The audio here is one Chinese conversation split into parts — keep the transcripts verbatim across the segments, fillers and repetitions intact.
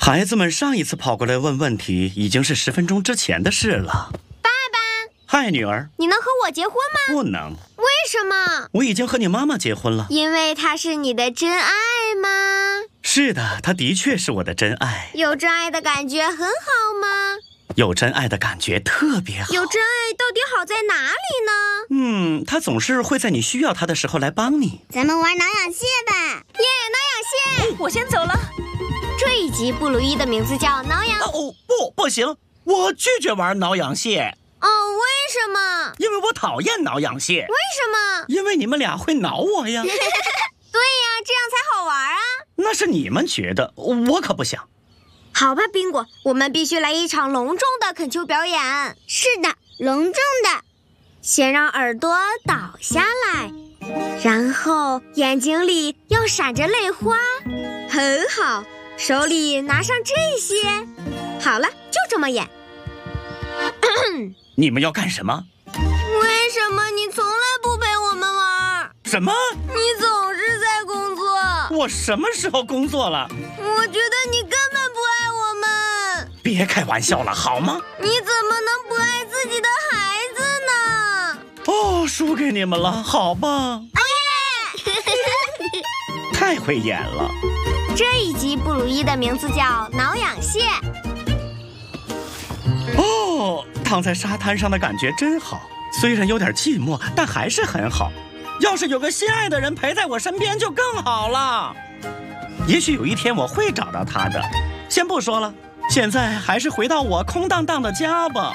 孩子们上一次跑过来问问题，已经是十分钟之前的事了。 爸爸， 嗨，女儿， 你能和我结婚吗？ 不能。 为什么？ 我已经和你妈妈结婚了。 因为她是你的真爱吗？ 是的，她的确是我的真爱。 有真爱的感觉很好吗？ 有真爱的感觉特别好。 有真爱到底好在哪里呢？ 嗯，她总是会在你需要她的时候来帮你。 咱们玩挠痒蟹吧！ 耶，挠痒蟹！ 我先走了。 这一集布鲁伊的名字叫挠痒。 哦，不，不行，我拒绝玩挠痒蟹。 哦，为什么？ 因为我讨厌挠痒蟹。 为什么？ 因为你们俩会挠我呀。 对呀，这样才好玩啊。 那是你们觉得，我可不想。 好吧，宾果，我们必须来一场隆重的恳求表演。 是的，隆重的。 先让耳朵倒下来，然后眼睛里要闪着泪花。很好，手里拿上这些。好了，就这么演。 你们要干什么？ 为什么你从来不陪我们玩？ 什么？ 你总是在工作。 我什么时候工作了？ 我觉得你根本不爱我们。 别开玩笑了，好吗？ 你怎么能不爱自己的孩子呢？ 哦，输给你们了，好吧。太会演了。 这一集布鲁伊的名字叫挠痒蟹。 哦，躺在沙滩上的感觉真好，虽然有点寂寞，但还是很好。要是有个心爱的人陪在我身边就更好了。也许有一天我会找到他的。先不说了，现在还是回到我空荡荡的家吧。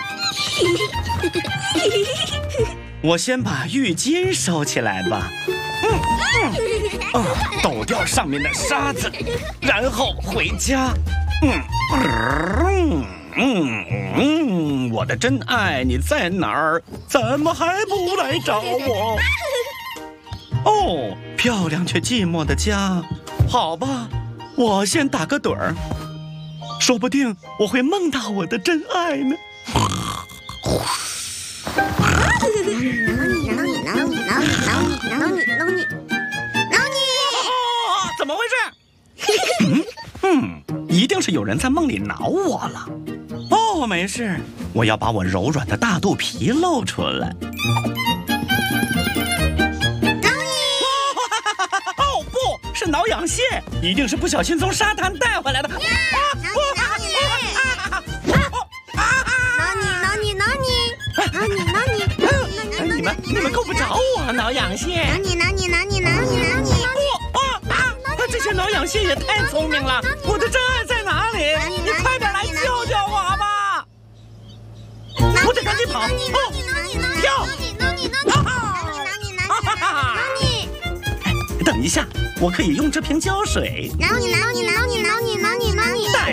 我先把浴巾收起来吧。嗯嗯，啊，抖掉上面的沙子，然后回家。嗯嗯嗯嗯，我的真爱，你在哪儿？怎么还不来找我？哦，漂亮却寂寞的家。好吧，我先打个盹儿，说不定我会梦到我的真爱呢。 挠你挠你挠你挠你挠你挠你挠你！ 怎么回事？嗯嗯，一定是有人在梦里挠我了。哦，没事，我要把我柔软的大肚皮露出来。 挠你！ 哦，不是挠痒蟹，一定是不小心从沙滩带回来的。 挠你挠你！ 挠你挠你挠你挠你挠你！ 你们你们够不着我挠痒蟹。 挠你挠你挠你挠你挠你！ 不啊啊！这些挠痒蟹也太聪明了。我的真爱在哪里？你快点来救救我吧！我得赶紧跑！哦，跳！等一下，我可以用这瓶胶水。 挠你挠你挠你挠你挠你挠你！ 带